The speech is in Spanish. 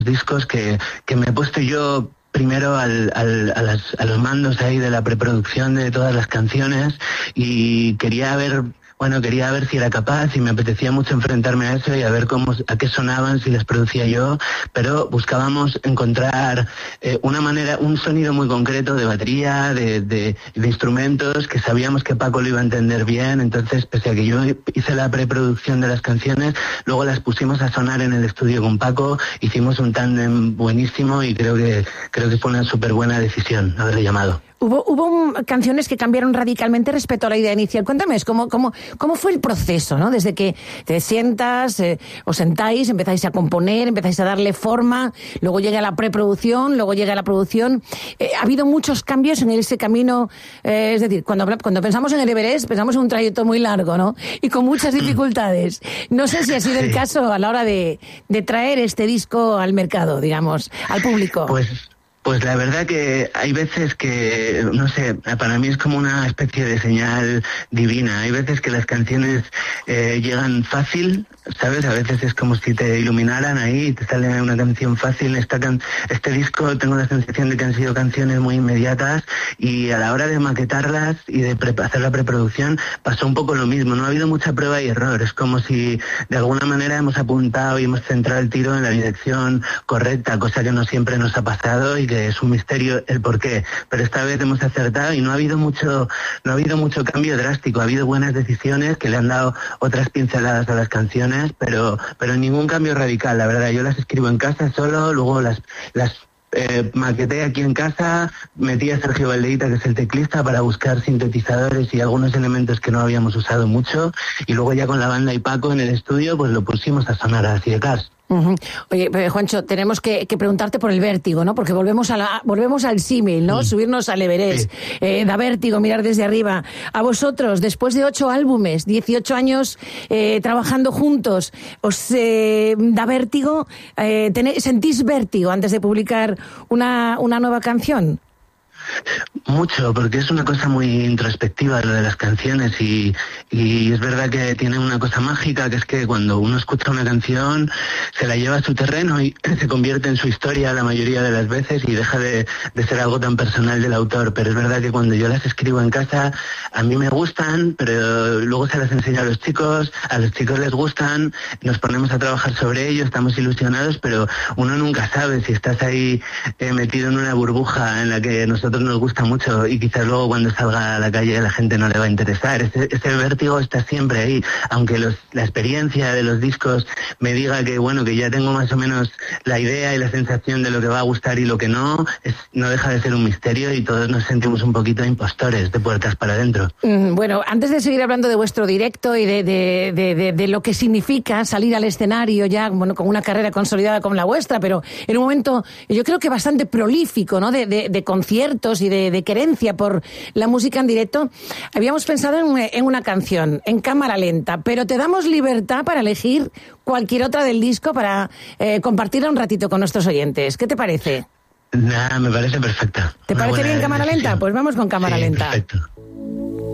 discos que me he puesto yo primero a los mandos ahí de la preproducción de todas las canciones, y quería ver si era capaz, y me apetecía mucho enfrentarme a eso y a ver a qué sonaban, si las producía yo, pero buscábamos encontrar una manera, un sonido muy concreto de batería, de instrumentos, que sabíamos que Paco lo iba a entender bien. Entonces, pese a que yo hice la preproducción de las canciones, luego las pusimos a sonar en el estudio con Paco, hicimos un tándem buenísimo, y creo que fue una súper buena decisión haberle llamado. Hubo canciones que cambiaron radicalmente respecto a la idea inicial. Cuéntame, ¿cómo fue el proceso, ¿no? Desde que te sientas, os sentáis, empezáis a componer, empezáis a darle forma, luego llega la preproducción, luego llega la producción. ¿Ha habido muchos cambios en ese camino? Es decir, cuando pensamos en el Everest, pensamos en un trayecto muy largo, ¿no? Y con muchas dificultades. No sé si ha sido el caso a la hora de traer este disco al mercado, digamos, al público. Pues la verdad que hay veces que, no sé, para mí es como una especie de señal divina. Hay veces que las canciones llegan fácil, ¿sabes? A veces es como si te iluminaran ahí y te sale una canción fácil. Este disco tengo la sensación de que han sido canciones muy inmediatas, y a la hora de maquetarlas y de hacer la preproducción pasó un poco lo mismo. No ha habido mucha prueba y error. Es como si de alguna manera hemos apuntado y hemos centrado el tiro en la dirección correcta, cosa que no siempre nos ha pasado y que es un misterio el porqué, pero esta vez hemos acertado y no ha habido mucho cambio drástico. Ha habido buenas decisiones que le han dado otras pinceladas a las canciones, pero ningún cambio radical. La verdad, yo las escribo en casa solo, luego las maqueté aquí en casa, metí a Sergio Valdeita, que es el teclista, para buscar sintetizadores y algunos elementos que no habíamos usado mucho, y luego ya con la banda y Paco en el estudio, pues lo pusimos a sonar así de cas. Uh-huh. Oye, Juancho, tenemos que preguntarte por el vértigo, ¿no? Porque volvemos al símil, ¿no? Subirnos al Everest. Da vértigo mirar desde arriba. A vosotros, después de 8 álbumes, 18 años trabajando juntos, ¿os da vértigo? ¿Sentís vértigo antes de publicar una nueva canción? Mucho, porque es una cosa muy introspectiva lo de las canciones, y es verdad que tiene una cosa mágica, que es que cuando uno escucha una canción se la lleva a su terreno y se convierte en su historia la mayoría de las veces, y deja de ser algo tan personal del autor. Pero es verdad que cuando yo las escribo en casa, a mí me gustan, pero luego se las enseño a los chicos les gustan, nos ponemos a trabajar sobre ello, estamos ilusionados, pero uno nunca sabe si estás ahí metido en una burbuja en la que nosotros nos gusta mucho, y quizás luego cuando salga a la calle a la gente no le va a interesar. Ese vértigo está siempre ahí, aunque la experiencia de los discos me diga que ya tengo más o menos la idea y la sensación de lo que va a gustar y lo que no deja de ser un misterio, y todos nos sentimos un poquito impostores de puertas para adentro. Bueno, antes de seguir hablando de vuestro directo y de lo que significa salir al escenario ya, bueno, con una carrera consolidada como la vuestra, pero en un momento yo creo que bastante prolífico, ¿no? De conciertos y de querencia por la música en directo, habíamos pensado en una canción, en Cámara Lenta, pero te damos libertad para elegir cualquier otra del disco para compartirla un ratito con nuestros oyentes. ¿Qué te parece? Nada, me parece perfecta. ¿Te parece bien Cámara Lenta? Pues vamos con Cámara Lenta. Perfecto.